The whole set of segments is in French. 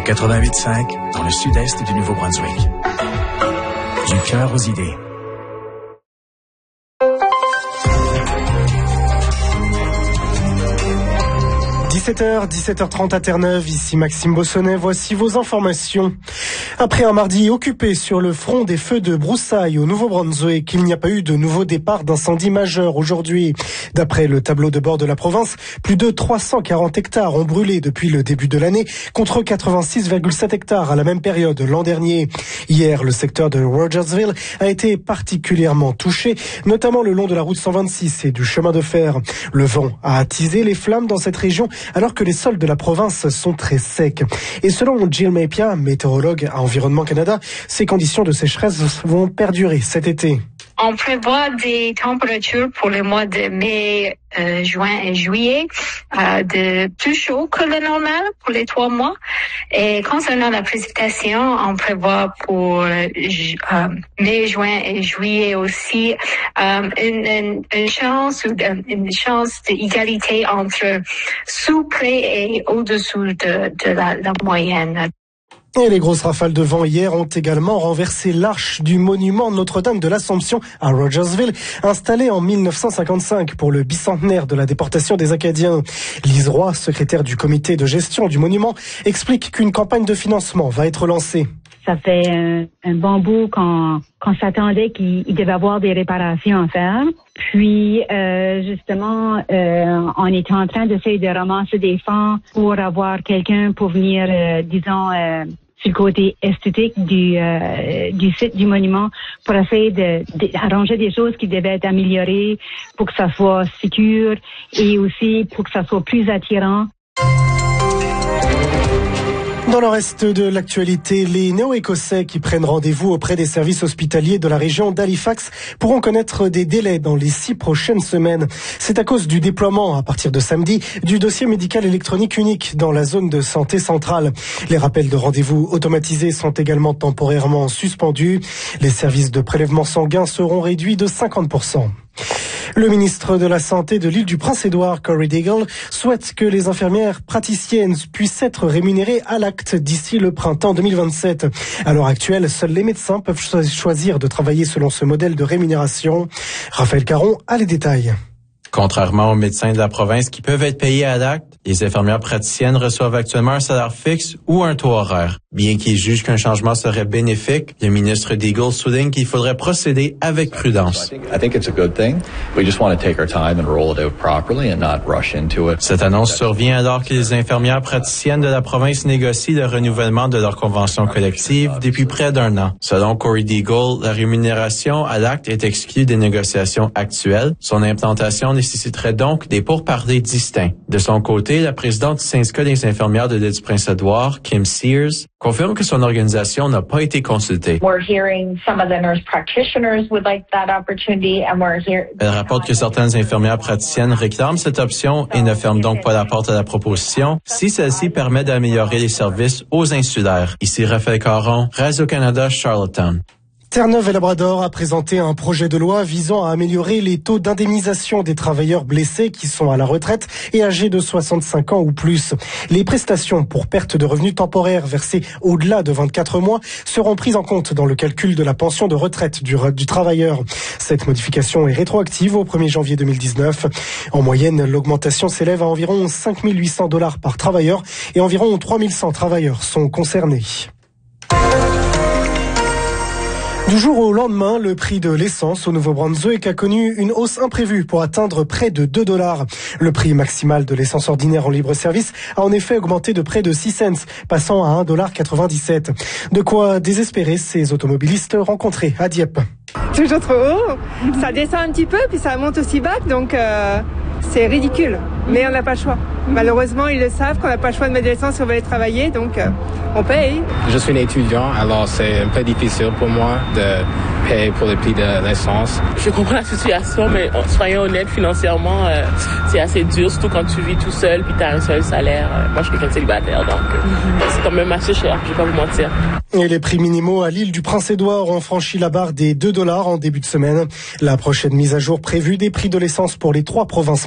88.5 dans le sud-est du Nouveau-Brunswick. Du cœur aux idées. « 17h30 à Terre-Neuve, ici Maxime Bossonnet, voici vos informations. Après un mardi occupé sur le front des feux de broussailles au Nouveau-Brunswick, il n'y a pas eu de nouveau départ d'incendie majeur aujourd'hui. D'après le tableau de bord de la province, plus de 340 hectares ont brûlé depuis le début de l'année, contre 86,7 hectares à la même période l'an dernier. Hier, le secteur de Rogersville a été particulièrement touché, notamment le long de la route 126 et du chemin de fer. Le vent a attisé les flammes dans cette région, alors que les sols de la province sont très secs. Et selon Jill Mapia, météorologue à Environnement Canada, ces conditions de sécheresse vont perdurer cet été. On prévoit des températures pour les mois de mai, juin et juillet de plus chaud que le normal pour les 3 mois. Et concernant la précipitation, on prévoit pour mai, juin et juillet aussi une chance d'égalité entre sous près et au-dessous de la moyenne. Et les grosses rafales de vent hier ont également renversé l'arche du monument Notre-Dame de l'Assomption à Rogersville, installée en 1955 pour le bicentenaire de la déportation des Acadiens. Lise Roy, secrétaire du comité de gestion du monument, explique qu'une campagne de financement va être lancée. Ça fait un bon bout qu'on s'attendait qu'il devait y avoir des réparations à faire. Puis, justement, on est en train d'essayer de ramasser des fonds pour avoir quelqu'un pour venir, sur le côté esthétique du site du monument, pour essayer d'arranger des choses qui devaient être améliorées pour que ça soit sécure et aussi pour que ça soit plus attirant. Dans le reste de l'actualité, les néo-écossais qui prennent rendez-vous auprès des services hospitaliers de la région d'Halifax pourront connaître des délais dans les 6 prochaines semaines. C'est à cause du déploiement, à partir de samedi, du dossier médical électronique unique dans la zone de santé centrale. Les rappels de rendez-vous automatisés sont également temporairement suspendus. Les services de prélèvement sanguin seront réduits de 50%. Le ministre de la Santé de l'île du Prince-Édouard, Corey Daigle, souhaite que les infirmières praticiennes puissent être rémunérées à l'acte d'ici le printemps 2027. À l'heure actuelle, seuls les médecins peuvent choisir de travailler selon ce modèle de rémunération. Raphaël Caron a les détails. Contrairement aux médecins de la province qui peuvent être payés à l'acte, les infirmières praticiennes reçoivent actuellement un salaire fixe ou un taux horaire. Bien qu'ils jugent qu'un changement serait bénéfique, le ministre Daigle souligne qu'il faudrait procéder avec prudence. Cette annonce survient alors que les infirmières praticiennes de la province négocient le renouvellement de leur convention collective depuis près d'1 an. Selon Corey Daigle, la rémunération à l'acte est exclue des négociations actuelles. Son implantation nécessiterait donc des pourparlers distincts. De son côté, la présidente du syndicat des infirmières de l'île du Prince-Édouard, Kim Sears, confirme que son organisation n'a pas été consultée. Elle rapporte que certaines infirmières praticiennes réclament cette option et ne ferment donc pas la porte à la proposition si celle-ci permet d'améliorer les services aux insulaires. Ici Raphaël Caron, Radio-Canada, Charlottetown. Terre-Neuve-et-Labrador a présenté un projet de loi visant à améliorer les taux d'indemnisation des travailleurs blessés qui sont à la retraite et âgés de 65 ans ou plus. Les prestations pour perte de revenus temporaires versées au-delà de 24 mois seront prises en compte dans le calcul de la pension de retraite du travailleur. Cette modification est rétroactive au 1er janvier 2019. En moyenne, l'augmentation s'élève à environ 5 800 $ par travailleur et environ 3 100 travailleurs sont concernés. Du jour au lendemain, le prix de l'essence au Nouveau-Brunswick a connu une hausse imprévue pour atteindre près de 2 $. Le prix maximal de l'essence ordinaire en libre-service a en effet augmenté de près de 6 cents, passant à 1,97 $. De quoi désespérer ces automobilistes rencontrés à Dieppe. Toujours trop haut, ça descend un petit peu puis ça monte aussi bas, donc c'est ridicule. Mais on n'a pas le choix. Malheureusement, ils le savent qu'on n'a pas le choix de mettre de l'essence si on veut aller travailler, donc on paye. Je suis un étudiant, alors c'est un peu difficile pour moi de payer pour le prix de l'essence. Je comprends la situation, mais soyons honnêtes, financièrement, c'est assez dur, surtout quand tu vis tout seul puis tu as un seul salaire. Moi, je suis quelqu'un de célibataire, donc c'est quand même assez cher, je vais pas vous mentir. Et les prix minimaux à l'île du Prince-Édouard ont franchi la barre des 2 $ en début de semaine. La prochaine mise à jour prévue des prix de l'essence pour les 3 provinces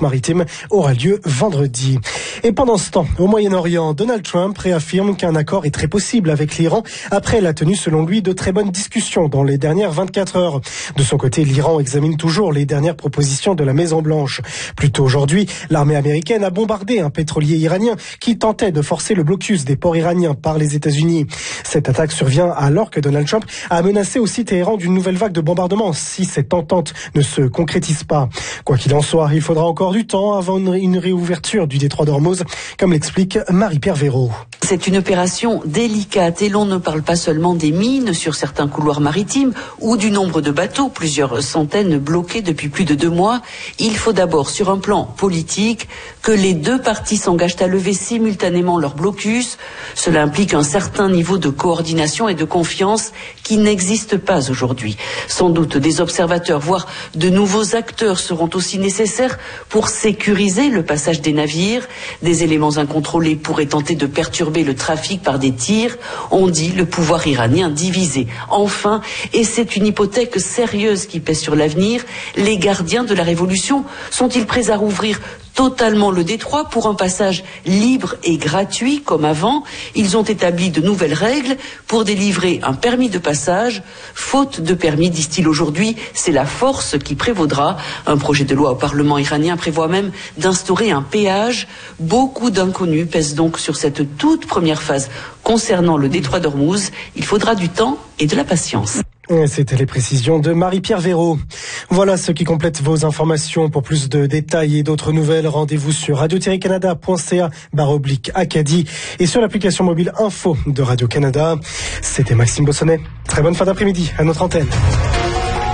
maritime aura lieu vendredi. Et pendant ce temps, au Moyen-Orient, Donald Trump réaffirme qu'un accord est très possible avec l'Iran après la tenue, selon lui, de très bonnes discussions dans les dernières 24 heures. De son côté, l'Iran examine toujours les dernières propositions de la Maison-Blanche. Plus tôt aujourd'hui, l'armée américaine a bombardé un pétrolier iranien qui tentait de forcer le blocus des ports iraniens par les États-Unis. Cette attaque survient alors que Donald Trump a menacé aussi Téhéran d'une nouvelle vague de bombardements si cette entente ne se concrétise pas. Quoi qu'il en soit, il faudra encore du temps avant une réouverture du détroit d'Ormuz, comme l'explique Marie-Pierre Véraud. C'est une opération délicate et l'on ne parle pas seulement des mines sur certains couloirs maritimes ou du nombre de bateaux, plusieurs centaines bloqués depuis plus de 2 mois. Il faut d'abord, sur un plan politique, que les deux parties s'engagent à lever simultanément leur blocus. Cela implique un certain niveau de coordination et de confiance qui n'existe pas aujourd'hui. Sans doute des observateurs, voire de nouveaux acteurs seront aussi nécessaires pour sécuriser le passage des navires. Des éléments incontrôlés pourraient tenter de perturber le trafic par des tirs. On dit le pouvoir iranien divisé. Enfin, et c'est une hypothèque sérieuse qui pèse sur l'avenir, les gardiens de la révolution sont-ils prêts à rouvrir totalement le détroit pour un passage libre et gratuit comme avant? Ils ont établi de nouvelles règles pour délivrer un permis de passage. Faute de permis, disent-ils aujourd'hui, c'est la force qui prévaudra. Un projet de loi au Parlement iranien prévoit même d'instaurer un péage. Beaucoup d'inconnus pèsent donc sur cette toute première phase concernant le détroit d'Ormuz. Il faudra du temps et de la patience. C'était les précisions de Marie-Pierre Véraud. Voilà ce qui complète vos informations. Pour plus de détails et d'autres nouvelles, rendez-vous sur radio-canada.ca/Acadie et sur l'application mobile Info de Radio-Canada. C'était Maxime Bossonnet. Très bonne fin d'après-midi à notre antenne.